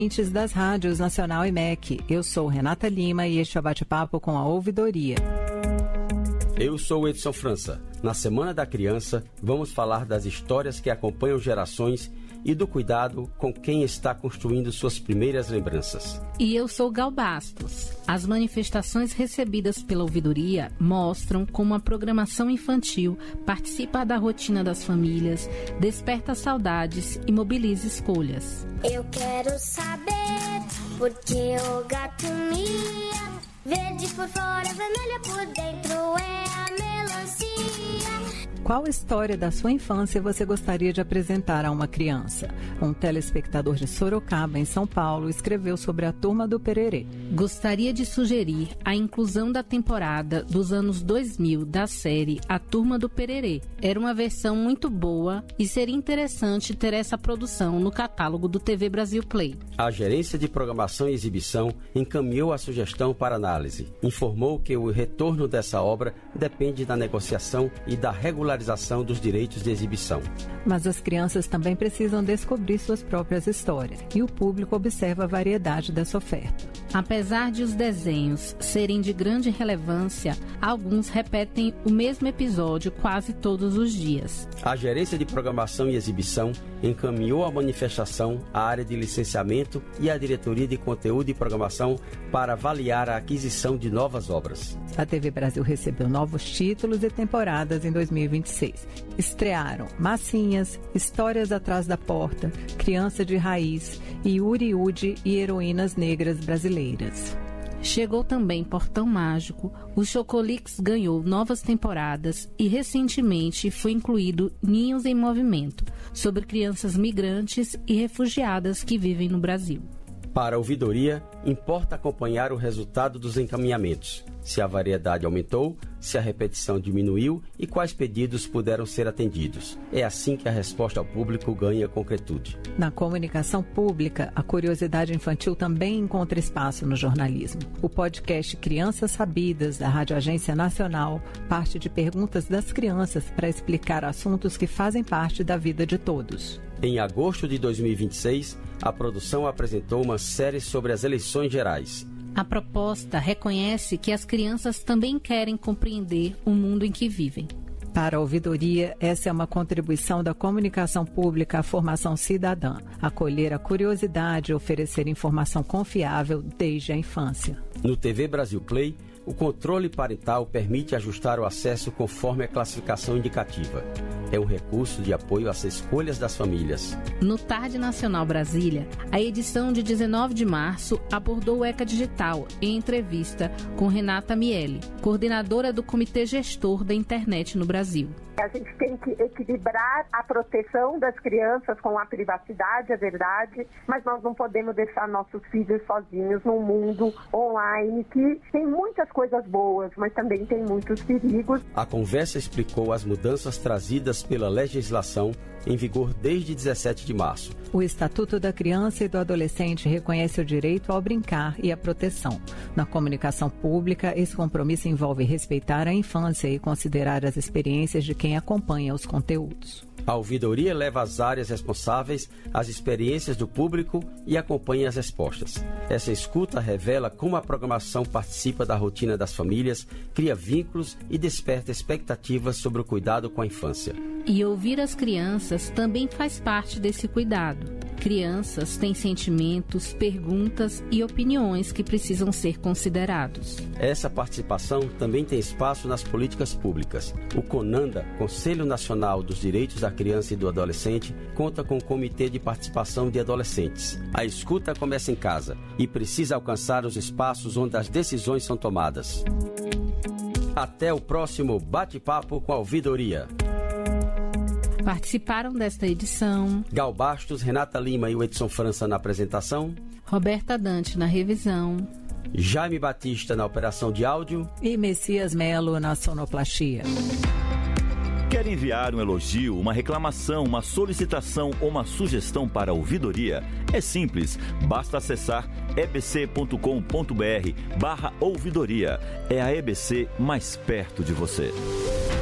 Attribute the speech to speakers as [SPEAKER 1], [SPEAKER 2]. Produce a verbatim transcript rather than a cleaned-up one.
[SPEAKER 1] Ouvintes das rádios Nacional e M E C. Eu sou Renata Lima e este é o Bate-Papo com a Ouvidoria.
[SPEAKER 2] Eu sou Edson França. Na Semana da Criança, vamos falar das histórias que acompanham gerações e do cuidado com quem está construindo suas primeiras lembranças.
[SPEAKER 3] E eu sou Gal Bastos. As manifestações recebidas pela ouvidoria mostram como a programação infantil participa da rotina das famílias, desperta saudades e mobiliza escolhas.
[SPEAKER 4] Eu quero saber por que o gato mia, verde por fora, vermelha por dentro, é a melancia.
[SPEAKER 1] Qual história da sua infância você gostaria de apresentar a uma criança? Um telespectador de Sorocaba, em São Paulo, escreveu sobre a Turma do Pererê.
[SPEAKER 3] Gostaria de sugerir a inclusão da temporada dos anos dois mil da série A Turma do Pererê. Era uma versão muito boa e seria interessante ter essa produção no catálogo do T V Brasil Play.
[SPEAKER 2] A Gerência de Programação e Exibição encaminhou a sugestão para análise. Informou que o retorno dessa obra depende da negociação e da regularização dos direitos de exibição.
[SPEAKER 1] Mas as crianças também precisam descobrir suas próprias histórias e o público observa a variedade dessa oferta.
[SPEAKER 3] Apesar de os desenhos serem de grande relevância, alguns repetem o mesmo episódio quase todos os dias.
[SPEAKER 2] A Gerência de Programação e Exibição encaminhou a manifestação à área de licenciamento e à Diretoria de Conteúdo e Programação para avaliar a aquisição de novas obras.
[SPEAKER 1] A T V Brasil recebeu novos títulos e temporadas em dois mil e vinte e seis. Estrearam Massinhas, Histórias Atrás da Porta, Criança de Raiz, Yuri Udi e Heroínas Negras Brasileiras.
[SPEAKER 3] Chegou também Portão Mágico, o Chocolix ganhou novas temporadas e recentemente foi incluído Ninhos em Movimento, sobre crianças migrantes e refugiadas que vivem no Brasil.
[SPEAKER 2] Para a ouvidoria, importa acompanhar o resultado dos encaminhamentos, se a variedade aumentou, se a repetição diminuiu e quais pedidos puderam ser atendidos. É assim que a resposta ao público ganha concretude.
[SPEAKER 1] Na comunicação pública, a curiosidade infantil também encontra espaço no jornalismo. O podcast Crianças Sabidas, da Rádio Agência Nacional, parte de perguntas das crianças para explicar assuntos que fazem parte da vida de todos.
[SPEAKER 2] Em agosto de dois mil e vinte e seis, a produção apresentou uma série sobre as eleições gerais.
[SPEAKER 3] A proposta reconhece que as crianças também querem compreender o mundo em que vivem.
[SPEAKER 1] Para a ouvidoria, essa é uma contribuição da comunicação pública à formação cidadã, acolher a curiosidade e oferecer informação confiável desde a infância.
[SPEAKER 2] No T V Brasil Play, o controle parental permite ajustar o acesso conforme a classificação indicativa. É um recurso de apoio às escolhas das famílias.
[SPEAKER 3] No Tarde Nacional Brasília, a edição de dezenove de março abordou o ECA Digital em entrevista com Renata Miele, coordenadora do Comitê Gestor da Internet no Brasil.
[SPEAKER 5] A gente tem que equilibrar a proteção das crianças com a privacidade, a verdade, mas nós não podemos deixar nossos filhos sozinhos num mundo online que tem muitas coisas boas, mas também tem muitos perigos.
[SPEAKER 2] A conversa explicou as mudanças trazidas pela legislação em vigor desde dezessete de março.
[SPEAKER 1] O Estatuto da Criança e do Adolescente reconhece o direito ao brincar e à proteção. Na comunicação pública, esse compromisso envolve respeitar a infância e considerar as experiências de quem acompanha os conteúdos.
[SPEAKER 2] A ouvidoria leva às áreas responsáveis as experiências do público e acompanha as respostas. Essa escuta revela como a programação participa da rotina das famílias, cria vínculos e desperta expectativas sobre o cuidado com a infância.
[SPEAKER 3] E ouvir as crianças também faz parte desse cuidado. Crianças têm sentimentos, perguntas e opiniões que precisam ser considerados.
[SPEAKER 2] Essa participação também tem espaço nas políticas públicas. O CONANDA, Conselho Nacional dos Direitos da Criança e do Adolescente, conta com o Comitê de Participação de Adolescentes. A escuta começa em casa e precisa alcançar os espaços onde as decisões são tomadas. Até o próximo Bate-Papo com a Ouvidoria.
[SPEAKER 3] Participaram desta edição
[SPEAKER 2] Gal Bastos, Renata Lima e o Edson França na apresentação,
[SPEAKER 3] Roberta Dante na revisão,
[SPEAKER 2] Jaime Batista na operação de áudio
[SPEAKER 1] e Messias Melo na sonoplastia.
[SPEAKER 6] Quer enviar um elogio, uma reclamação, uma solicitação ou uma sugestão para a ouvidoria? É simples, basta acessar ebc.com.br barra ouvidoria. É a E B C mais perto de você.